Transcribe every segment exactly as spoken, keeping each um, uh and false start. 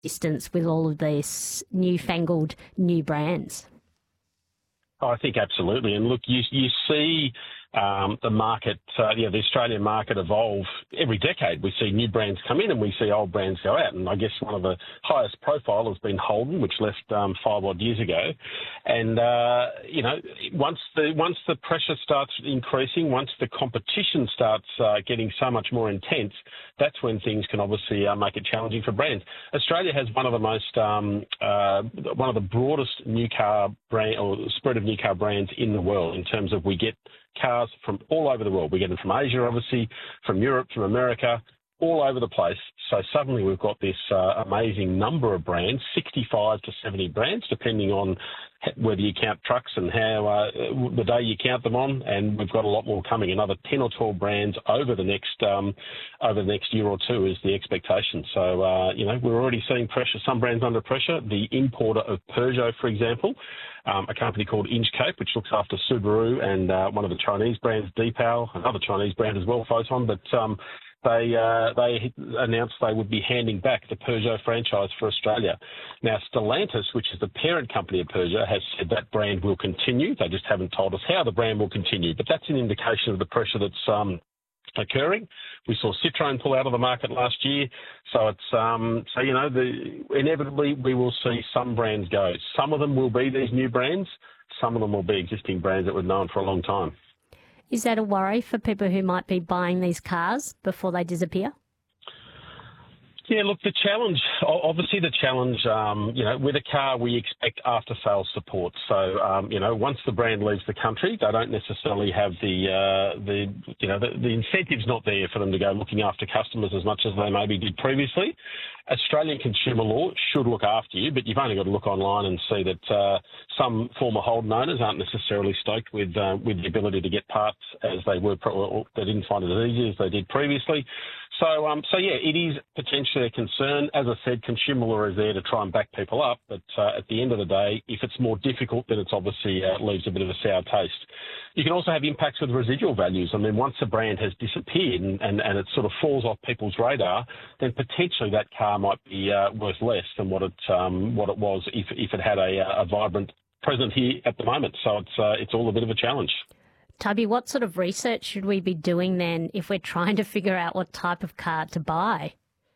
distance with all of these newfangled new brands? I think absolutely. And look, you you see um, the market, uh, you know, the Australian market evolve every decade. We see new brands come in and we see old brands go out. And I guess one of the highest profile has been Holden, which left um, five odd years ago. And, uh, you know, once the once the pressure starts increasing, once the competition starts uh, getting so much more intense, that's when things can obviously uh, make it challenging for brands. Australia has one of the most, um, uh, one of the broadest new car brand or spread of new car brands in the world in terms of we get cars from all over the world. We get them from Asia, obviously, from Europe, from America, all over the place. So suddenly we've got this uh, amazing number of brands, sixty-five to seventy brands, depending on whether you count trucks and how uh, the day you count them on. And we've got a lot more coming. Another ten or twelve brands over the next um, over the next year or two is the expectation. So, uh, you know, we're already seeing pressure, some brands under pressure. The importer of Peugeot, for example, Um, a company called Inchcape, which looks after Subaru, and uh, one of the Chinese brands, Deepal, another Chinese brand as well, Photon. But um, they uh, they announced they would be handing back the Peugeot franchise for Australia. Now, Stellantis, which is the parent company of Peugeot, has said that brand will continue. They just haven't told us how the brand will continue. But that's an indication of the pressure that's um, occurring. We saw Citroën pull out of the market last year. So it's um, so you know the inevitably we will see some brands go. Some of them will be these new brands. Some of them will be existing brands that we've known for a long time. Is that a worry for people who might be buying these cars before they disappear? Yeah, look, the challenge, obviously the challenge, um, you know, with a car, we expect after-sales support. So, um, you know, once the brand leaves the country, they don't necessarily have the, uh, the you know, the, the incentive's not there for them to go looking after customers as much as they maybe did previously. Australian consumer law should look after you, but you've only got to look online and see that uh, some former Holden owners aren't necessarily stoked with uh, with the ability to get parts as they were. Pro- they didn't find it as easy as they did previously. So, um, so yeah, it is potentially a concern. As I said, consumer law is there to try and back people up, but uh, at the end of the day, if it's more difficult, then it's obviously uh, leaves a bit of a sour taste. You can also have impacts with residual values. I mean, once a brand has disappeared and, and, and it sort of falls off people's radar, then potentially that car might be uh, worth less than what it um, what it was if if it had a, a vibrant present here at the moment. So it's uh, it's all a bit of a challenge. Tubby, what sort of research should we be doing then if we're trying to figure out what type of car to buy?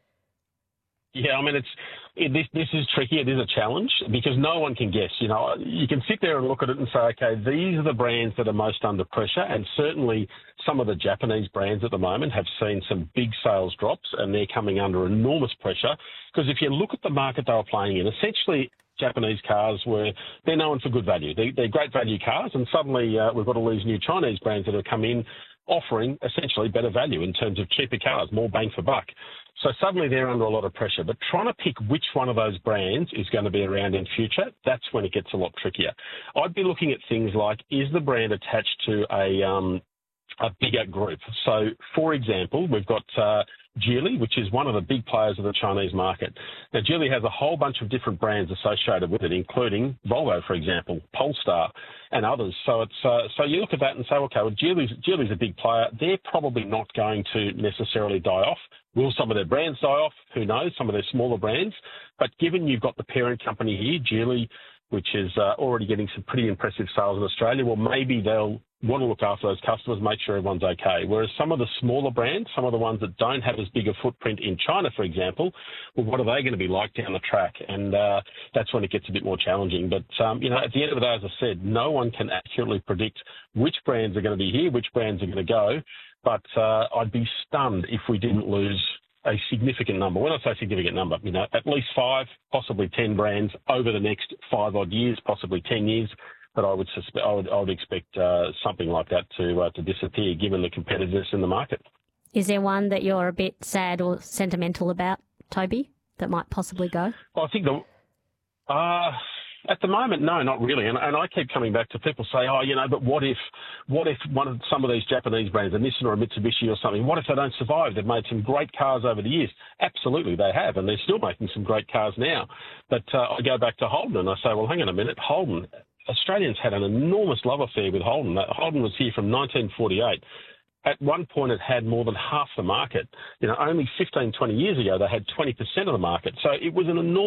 Yeah, I mean, it's it, this this is tricky. It is a challenge because no one can guess. You know, you can sit there and look at it and say, okay, these are the brands that are most under pressure, and certainly some of the Japanese brands at the moment have seen some big sales drops, and they're coming under enormous pressure because if you look at the market they were playing in, essentially Japanese cars were, they're known for good value. They, they're great value cars, and suddenly uh, we've got all these new Chinese brands that have come in offering essentially better value in terms of cheaper cars, more bang for buck. So suddenly they're under a lot of pressure. But trying to pick which one of those brands is going to be around in future, that's when it gets a lot trickier. I'd be looking at things like, is the brand attached to a um, a bigger group? So, for example, we've got uh, Geely, which is one of the big players of the Chinese market. Now, Geely has a whole bunch of different brands associated with it, including Volvo, for example, Polestar, and others. So it's uh, so you look at that and say, okay, well, Geely's, Geely's a big player. They're probably not going to necessarily die off. Will some of their brands die off? Who knows? Some of their smaller brands. But given you've got the parent company here, Geely, which is uh, already getting some pretty impressive sales in Australia, well, maybe they'll want to look after those customers, make sure everyone's okay. Whereas some of the smaller brands, some of the ones that don't have as big a footprint in China, for example, well, what are they going to be like down the track? And uh, that's when it gets a bit more challenging. But, um, you know, at the end of the day, as I said, no one can accurately predict which brands are going to be here, which brands are going to go. But uh, I'd be stunned if we didn't lose a significant number. When I say significant number, you know, at least five, possibly ten brands over the next five odd years, possibly ten years. But I would suspect, I would, I would expect uh, something like that to uh, to disappear, given the competitiveness in the market. Is there one that you're a bit sad or sentimental about, Toby, that might possibly go? Well, I think the. Uh, At the moment, no, not really. And, and I keep coming back to people say, oh, you know, but what if, what if one of some of these Japanese brands, a Nissan or a Mitsubishi or something, what if they don't survive? They've made some great cars over the years. Absolutely, they have, and they're still making some great cars now. But uh, I go back to Holden and I say, well, hang on a minute, Holden. Australians had an enormous love affair with Holden. Holden was here from nineteen forty-eight. at one point it had more than half the market. You know, only fifteen, twenty years ago, they had twenty percent of the market. So it was an enormous